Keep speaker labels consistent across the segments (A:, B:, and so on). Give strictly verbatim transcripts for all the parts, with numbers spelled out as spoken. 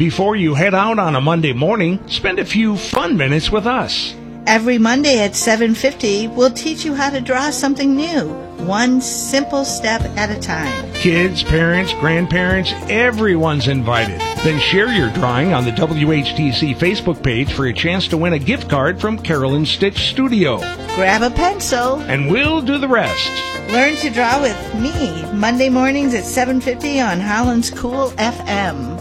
A: Before you head out on a Monday morning, spend a few fun minutes with us.
B: Every Monday at seven fifty, we'll teach you how to draw something new, one simple step at a time.
A: Kids, parents, grandparents, everyone's invited. Then share your drawing on the W H T C Facebook page for a chance to win a gift card from Carolyn Stitch Studio.
B: Grab a pencil,
A: and we'll do the rest.
B: Learn to draw with me, Monday mornings at seven fifty on Holland's Cool F M.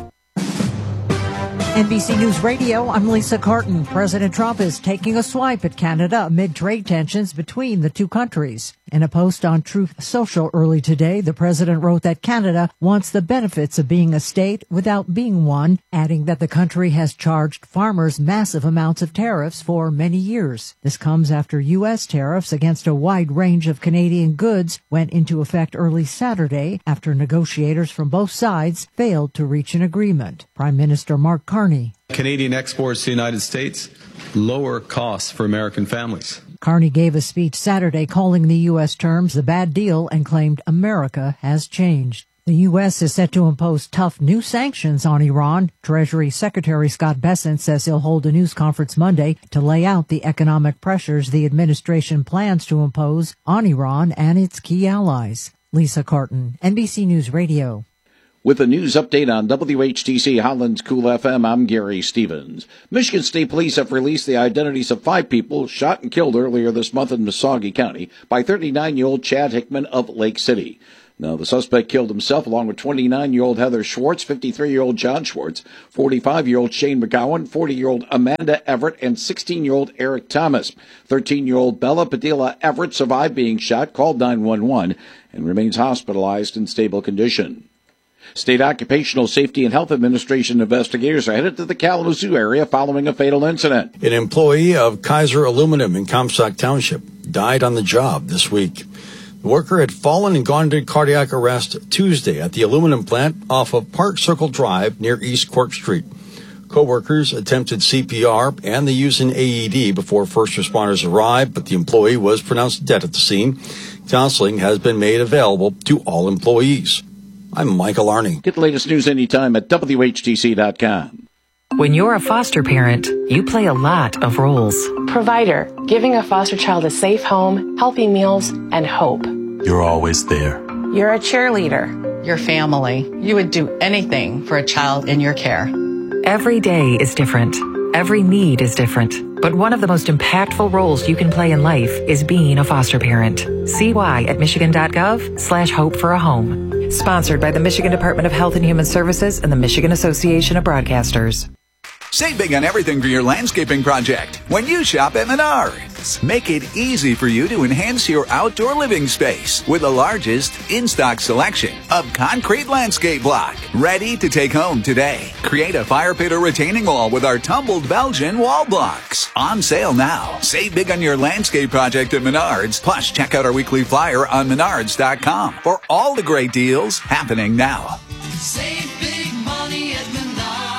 C: N B C News Radio, I'm Lisa Carton. President Trump is taking a swipe at Canada amid trade tensions between the two countries. In a post on Truth Social early today, the president wrote that Canada wants the benefits of being a state without being one, adding that the country has charged farmers massive amounts of tariffs for many years. This comes after U S tariffs against a wide range of Canadian goods went into effect early Saturday after negotiators from both sides failed to reach an agreement. Prime Minister Mark Carney.
D: Canadian exports to the United States, lower costs for American families.
C: Carney gave a speech Saturday calling the U S terms a bad deal and claimed America has changed. The U S is set to impose tough new sanctions on Iran. Treasury Secretary Scott Bessent says he'll hold a news conference Monday to lay out the economic pressures the administration plans to impose on Iran and its key allies. Lisa Carton, N B C News Radio.
E: With a news update on W H T C Holland's Cool F M, I'm Gary Stevens. Michigan State Police have released the identities of five people shot and killed earlier this month in Muscogee County by thirty-nine-year-old Chad Hickman of Lake City. Now, the suspect killed himself along with twenty-nine-year-old Heather Schwartz, fifty-three-year-old John Schwartz, forty-five-year-old Shane McGowan, forty-year-old Amanda Everett, and sixteen-year-old Eric Thomas. thirteen-year-old Bella Padilla Everett survived being shot, called nine one one, and remains hospitalized in stable condition. State Occupational Safety and Health Administration investigators are headed to the Kalamazoo area following a fatal incident.
F: An employee of Kaiser Aluminum in Comstock Township died on the job this week. The worker had fallen and gone into cardiac arrest Tuesday at the aluminum plant off of Park Circle Drive near East Cork Street. Co-workers attempted C P R and the use an A E D before first responders arrived, but the employee was pronounced dead at the scene. Counseling has been made available to all employees. I'm Michael Arney.
E: Get the latest news anytime at W H T C dot com.
G: When you're a foster parent, you play a lot of roles.
H: Provider, giving a foster child a safe home, healthy meals, and hope.
I: You're always there.
H: You're a cheerleader.
J: Your family. You would do anything for a child in your care.
G: Every day is different. Every need is different. But one of the most impactful roles you can play in life is being a foster parent. See why at michigan.gov slash hope for a home. Sponsored by the Michigan Department of Health and Human Services and the Michigan Association of Broadcasters.
K: Save big on everything for your landscaping project when you shop at Menards. Make it easy for you to enhance your outdoor living space with the largest in-stock selection of concrete landscape block. Ready to take home today. Create a fire pit or retaining wall with our tumbled Belgian wall blocks. On sale now. Save big on your landscape project at Menards. Plus, check out our weekly flyer on menards dot com for all the great deals happening now.
L: Save big money at Menards.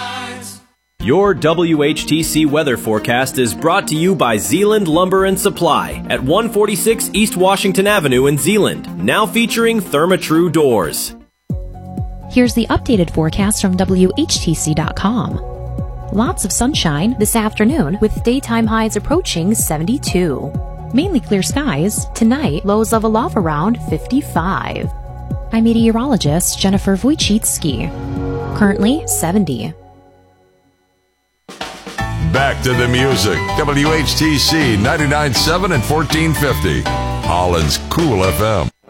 M: Your W H T C weather forecast is brought to you by Zeeland Lumber and Supply at one forty-six East Washington Avenue in Zeeland, now featuring ThermaTru doors.
N: Here's the updated forecast from W H T C dot com. Lots of sunshine this afternoon with daytime highs approaching seventy-two. Mainly clear skies. Tonight, lows level off around fifty-five. I'm meteorologist Jennifer Wojcicki. Currently seventy.
O: Back to the music. W H T C ninety-nine point seven and fourteen fifty. Holland's Cool F M.